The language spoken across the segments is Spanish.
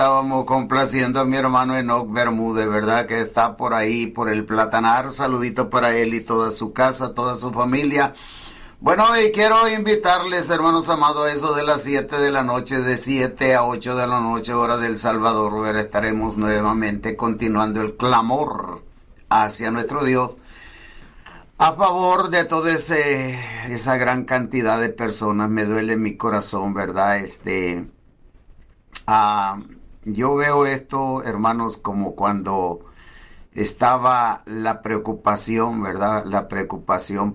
Estábamos complaciendo a mi hermano Enoch Bermúdez, ¿verdad? Que está por ahí, por el Platanar. Saludito para él y toda su casa, toda su familia. Bueno, y quiero invitarles, hermanos amados, a eso de las 7 de la noche, de 7 a 8 de la noche, hora del Salvador, ¿verdad? Estaremos nuevamente continuando el clamor hacia nuestro Dios a favor de toda esa gran cantidad de personas. Me duele mi corazón, ¿verdad? Yo veo esto, hermanos, como cuando estaba la preocupación, ¿verdad? La preocupación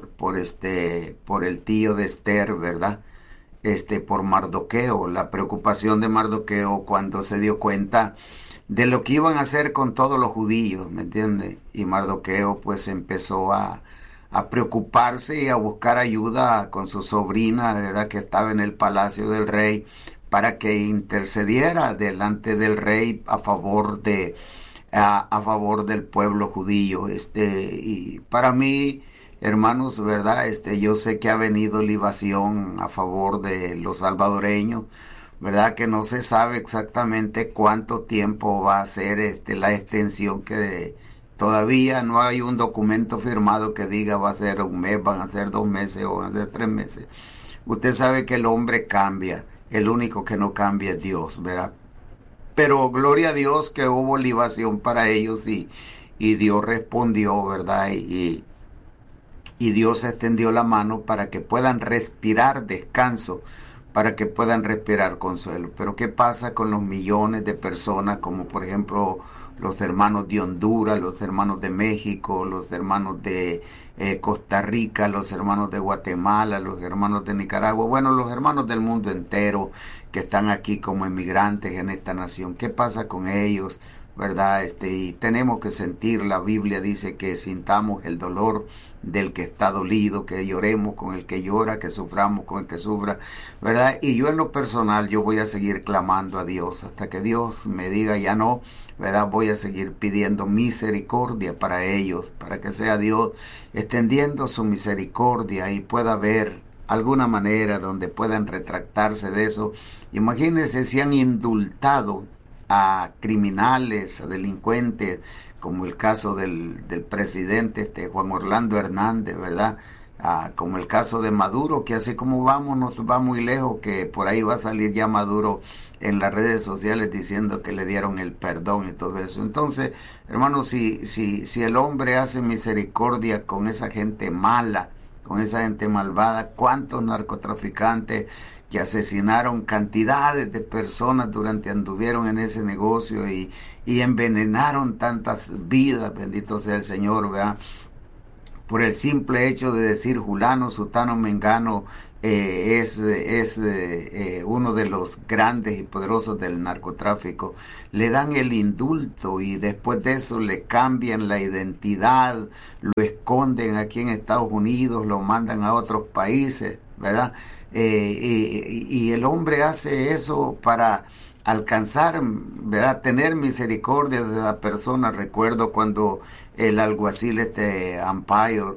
por el tío de Esther, ¿verdad? Por Mardoqueo, la preocupación de Mardoqueo cuando se dio cuenta de lo que iban a hacer con todos los judíos, ¿me entiende? Y Mardoqueo pues empezó a preocuparse y a buscar ayuda con su sobrina, ¿verdad? Que estaba en el palacio del rey, para que intercediera delante del rey a favor del pueblo judío. Y para mí, hermanos, ¿verdad? Yo sé que ha venido libación a favor de los salvadoreños, ¿verdad? Que no se sabe exactamente cuánto tiempo va a ser la extensión, que todavía no hay un documento firmado que diga va a ser un mes, van a ser 2 meses o van a ser 3 meses. Usted sabe que el hombre cambia, el único que no cambia es Dios, ¿verdad? Pero gloria a Dios que hubo libación para ellos y Dios respondió, ¿verdad? Y Dios extendió la mano para que puedan respirar descanso, para que puedan respirar consuelo. Pero ¿qué pasa con los millones de personas, como por ejemplo los hermanos de Honduras, los hermanos de México, los hermanos de Costa Rica, los hermanos de Guatemala, los hermanos de Nicaragua, bueno, los hermanos del mundo entero que están aquí como inmigrantes en esta nación? ¿Qué pasa con ellos, verdad? Y tenemos que sentir, la Biblia dice que sintamos el dolor del que está dolido, que lloremos con el que llora, que suframos con el que sufra, ¿verdad? Y yo en lo personal, yo voy a seguir clamando a Dios hasta que Dios me diga ya no, ¿verdad? Voy a seguir pidiendo misericordia para ellos, para que sea Dios extendiendo su misericordia y pueda haber alguna manera donde puedan retractarse de eso. Imagínense si han indultado a criminales, a delincuentes, como el caso del presidente Juan Orlando Hernández, ¿verdad? Como el caso de Maduro, que así como vamos, nos va muy lejos, que por ahí va a salir ya Maduro en las redes sociales diciendo que le dieron el perdón y todo eso. Entonces, hermanos, si el hombre hace misericordia con esa gente mala, con esa gente malvada, ¿cuántos narcotraficantes que asesinaron cantidades de personas anduvieron en ese negocio y envenenaron tantas vidas, bendito sea el Señor, ¿verdad? Por el simple hecho de decir fulano, sutano, mengano es uno de los grandes y poderosos del narcotráfico, le dan el indulto y después de eso le cambian la identidad, lo esconden aquí en Estados Unidos, lo mandan a otros países, ¿verdad? Y el hombre hace eso para alcanzar, ¿verdad? Tener misericordia de la persona. Recuerdo cuando el alguacil Empire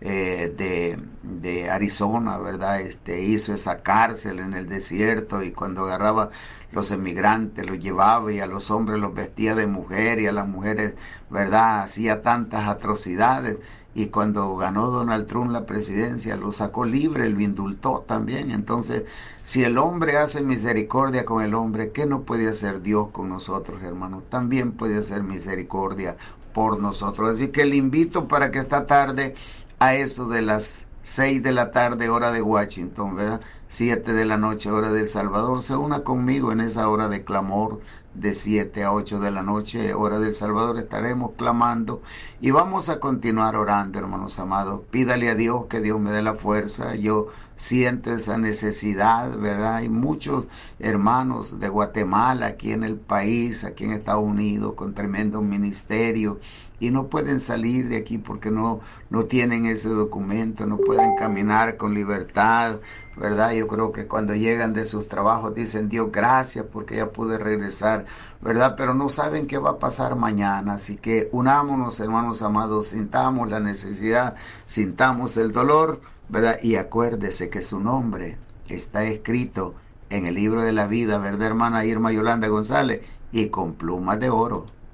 de Arizona, ¿verdad? Hizo esa cárcel en el desierto, y cuando agarraba los emigrantes los llevaba y a los hombres los vestía de mujer y a las mujeres, ¿verdad? Hacía tantas atrocidades. Y cuando ganó Donald Trump la presidencia, lo sacó libre, lo indultó también. Entonces, si el hombre hace misericordia con el hombre, ¿qué no puede hacer Dios con nosotros, hermanos? También puede hacer misericordia por nosotros. Así que le invito para que esta tarde, a eso de las 6 de la tarde, hora de Washington, ¿verdad? 7 de la noche, hora del Salvador, se una conmigo en esa hora de clamor. De 7 a 8 de la noche, hora del Salvador, estaremos clamando y vamos a continuar orando, hermanos amados. Pídale a Dios que Dios me dé la fuerza. Yo siento esa necesidad, ¿verdad? Hay muchos hermanos de Guatemala aquí en el país, aquí en Estados Unidos, con tremendo ministerio, y no pueden salir de aquí porque no tienen ese documento, no pueden caminar con libertad, ¿verdad? Yo creo que cuando llegan de sus trabajos dicen, Dios, gracias porque ya pude regresar, ¿verdad? Pero no saben qué va a pasar mañana. Así que unámonos, hermanos amados, sintamos la necesidad, sintamos el dolor, ¿verdad? Y acuérdese que su nombre está escrito en el libro de la vida, ¿verdad, hermana Irma Yolanda González? Y con plumas de oro.